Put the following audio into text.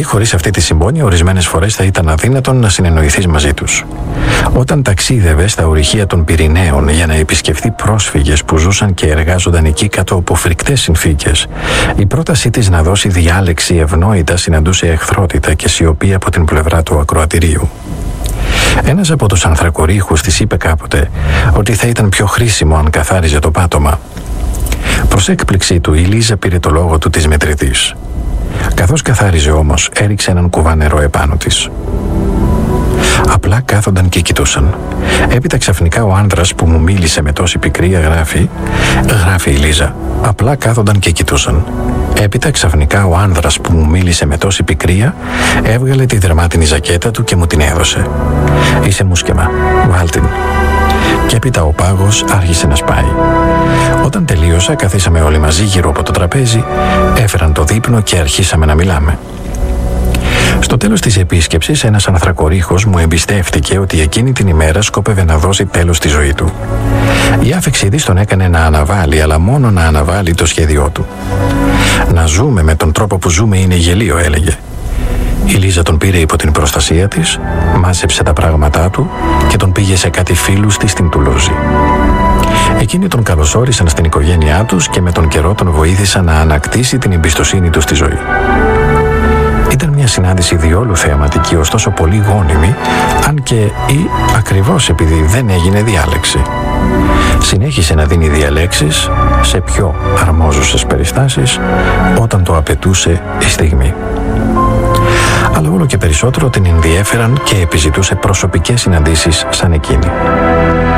χωρίς αυτή τη συμπόνια ορισμένες φορές θα ήταν αδύνατον να συνεννοηθείς μαζί τους. Όταν ταξίδευε στα ορυχεία των Πυρηναίων για να επισκεφθεί πρόσφυγες που ζούσαν και εργάζονταν εκεί κάτω από φρικτές συνθήκες, η πρότασή της να δώσει διάλεξη ευνόητα συναντούσε εχθρότητα και σιωπή από την πλευρά του ακροατηρίου. Ένας από τους ανθρακορίχους της είπε κάποτε ότι θα ήταν πιο χρήσιμο αν καθάριζε το πάτωμα. Προς έκπληξή του, η Λίζα πήρε το λόγο του της μετρητής. Καθώς καθάριζε όμως, έριξε έναν κουβά νερό επάνω της. Απλά κάθονταν και κοιτούσαν. Έπειτα ξαφνικά ο άνδρας που μου μίλησε με τόση πικρία γράφει η Λίζα. Απλά κάθονταν και κοιτούσαν. Έπειτα ξαφνικά ο άνδρας που μου μίλησε με τόση πικρία έβγαλε τη δερμάτινη ζακέτα του και μου την έδωσε. «Είσαι μουσκεμα, βάλ' την». Και έπειτα ο πάγος άρχισε να σπάει. Όταν τελείωσα, καθίσαμε όλοι μαζί γύρω από το τραπέζι, έφεραν το δείπνο και αρχίσαμε να μιλάμε. Στο τέλος της επίσκεψης, ένας ανθρακορίχος μου εμπιστεύτηκε ότι εκείνη την ημέρα σκόπευε να δώσει τέλος στη ζωή του. Η άφεξή της τον έκανε να αναβάλει, αλλά μόνο να αναβάλει το σχέδιό του. «Να ζούμε με τον τρόπο που ζούμε είναι γελίο», έλεγε. Η Λίζα τον πήρε υπό την προστασία της, μάζεψε τα πράγματά του και τον πήγε σε κάτι φίλους της στην Τουλούζη. Εκείνοι τον καλωσόρισαν στην οικογένειά τους και με τον καιρό τον βοήθησαν να ανακτήσει την εμπιστοσύνη του στη ζωή. Ήταν μια συνάντηση διόλου θεαματική, ωστόσο πολύ γόνιμη, αν και ή ακριβώς επειδή δεν έγινε διάλεξη. Συνέχισε να δίνει διαλέξεις σε πιο αρμόζουσες περιστάσεις όταν το απαιτούσε η στιγμή. Αλλά όλο και περισσότερο την ενδιέφεραν και επιζητούσε προσωπικές συναντήσεις σαν εκείνη.